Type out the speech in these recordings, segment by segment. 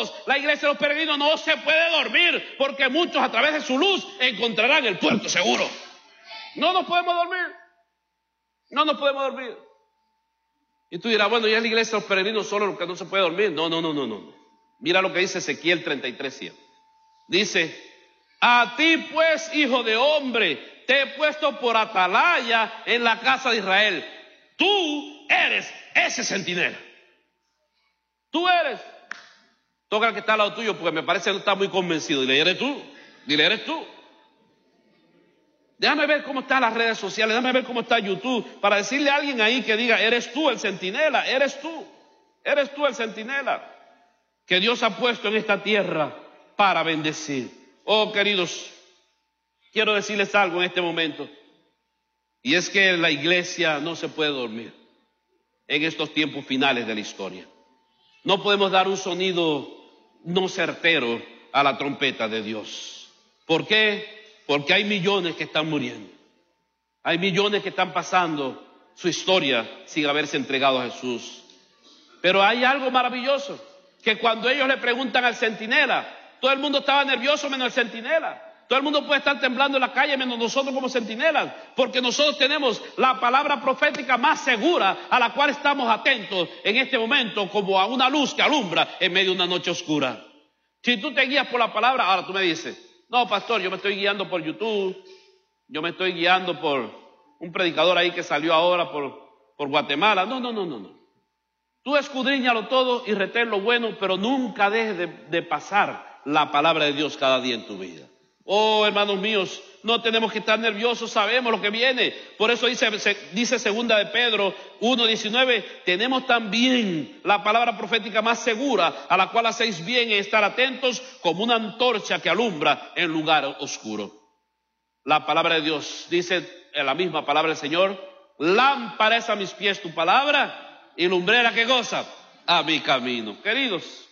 todos. La iglesia de los peregrinos no se puede dormir, porque muchos a través de su luz encontrarán el puerto seguro. No nos podemos dormir. No nos podemos dormir. Y tú dirás, bueno, ya es la iglesia de los peregrinos solo lo que no se puede dormir. No. Mira lo que dice Ezequiel 33:7. Dice, a ti pues, hijo de hombre, te he puesto por atalaya en la casa de Israel. Tú eres ese centinela. Tú eres. Toca al que está al lado tuyo, porque me parece que no está muy convencido. Dile, eres tú. Dile, eres tú. Déjame ver cómo están las redes sociales, déjame ver cómo está YouTube, para decirle a alguien ahí que diga, eres tú el centinela, eres tú el centinela que Dios ha puesto en esta tierra para bendecir. Oh, queridos, quiero decirles algo en este momento, y es que la iglesia no se puede dormir en estos tiempos finales de la historia. No podemos dar un sonido no certero a la trompeta de Dios. ¿Por qué? Porque hay millones que están muriendo. Hay millones que están pasando su historia sin haberse entregado a Jesús. Pero hay algo maravilloso, que cuando ellos le preguntan al centinela, todo el mundo estaba nervioso menos el centinela. Todo el mundo puede estar temblando en la calle menos nosotros como centinelas, porque nosotros tenemos la palabra profética más segura a la cual estamos atentos en este momento, como a una luz que alumbra en medio de una noche oscura. Si tú te guías por la palabra, ahora tú me dices, no, pastor, yo me estoy guiando por YouTube, yo me estoy guiando por un predicador ahí que salió ahora por Guatemala. No. Tú escudriñalo todo y retén lo bueno, pero nunca dejes de pasar la palabra de Dios cada día en tu vida. Oh, hermanos míos, no tenemos que estar nerviosos, sabemos lo que viene. Por eso dice segunda de Pedro 1:19, tenemos también la palabra profética más segura, a la cual hacéis bien en estar atentos como una antorcha que alumbra en lugar oscuro. La palabra de Dios dice en la misma palabra del Señor, lámpara es a mis pies tu palabra y lumbrera que goza a mi camino. Queridos,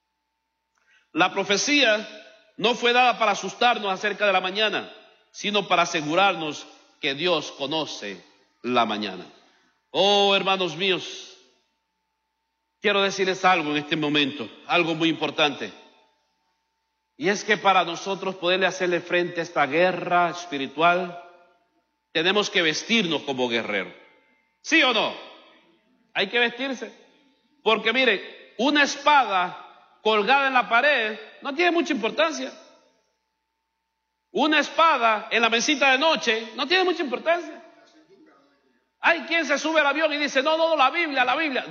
la profecía no fue dada para asustarnos acerca de la mañana, sino para asegurarnos que Dios conoce la mañana. Oh, hermanos míos, quiero decirles algo en este momento, algo muy importante. Y es que para nosotros poderle hacerle frente a esta guerra espiritual, tenemos que vestirnos como guerreros. ¿Sí o no? Hay que vestirse. Porque mire, una espada colgada en la pared no tiene mucha importancia. Una espada en la mesita de noche no tiene mucha importancia. Hay quien se sube al avión y dice, no, la Biblia.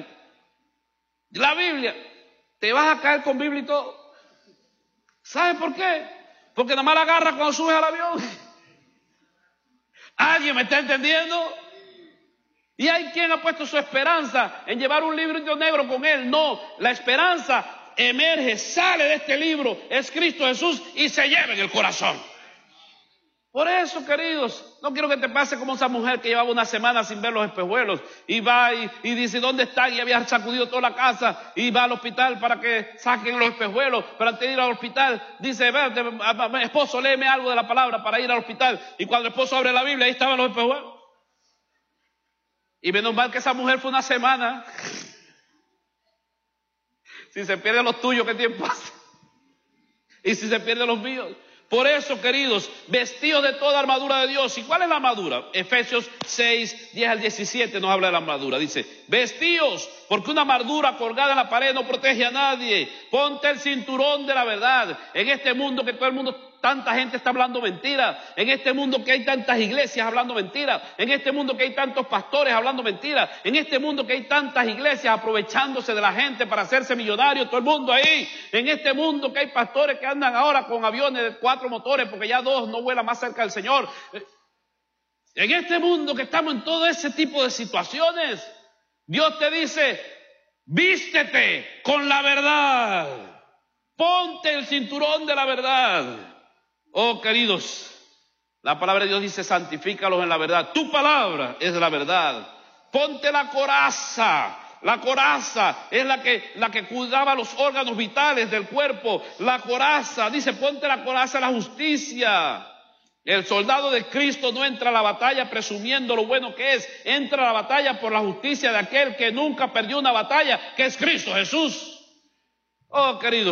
Te vas a caer con Biblia y todo. ¿Sabe por qué? Porque nada más la agarra cuando subes al avión. ¿Alguien me está entendiendo? Y hay quien ha puesto su esperanza en llevar un librito negro con él. No, la esperanza emerge, sale de este libro, es Cristo Jesús y se lleva en el corazón. Por eso, queridos, no quiero que te pase como esa mujer que llevaba una semana sin ver los espejuelos y va y dice, ¿dónde están? Y había sacudido toda la casa y va al hospital para que saquen los espejuelos, pero antes de ir al hospital dice, esposo, léeme algo de la palabra para ir al hospital. Y cuando el esposo abre la Biblia, ahí estaban los espejuelos. Y menos mal que esa mujer fue una semana. Si se pierden los tuyos, ¿qué tiempo hace? Y si se pierden los míos. Por eso, queridos, vestidos de toda armadura de Dios. ¿Y cuál es la armadura? Efesios 6:10-17 nos habla de la armadura. Dice, vestíos, porque una armadura colgada en la pared no protege a nadie. Ponte el cinturón de la verdad. En este mundo que todo el mundo, tanta gente está hablando mentiras. En este mundo que hay tantas iglesias hablando mentiras. En este mundo que hay tantos pastores hablando mentiras. En este mundo que hay tantas iglesias aprovechándose de la gente para hacerse millonarios. Todo el mundo ahí. En este mundo que hay pastores que andan ahora con aviones de 4 motores porque ya 2 no vuelan más cerca del Señor. En este mundo que estamos en todo ese tipo de situaciones, Dios te dice, vístete con la verdad. Ponte el cinturón de la verdad. Oh, queridos, la palabra de Dios dice, santifícalos en la verdad. Tu palabra es la verdad. Ponte la coraza. La coraza es la que cuidaba los órganos vitales del cuerpo. La coraza, dice, ponte la coraza de la justicia. El soldado de Cristo no entra a la batalla presumiendo lo bueno que es. Entra a la batalla por la justicia de aquel que nunca perdió una batalla, que es Cristo Jesús. Oh, queridos.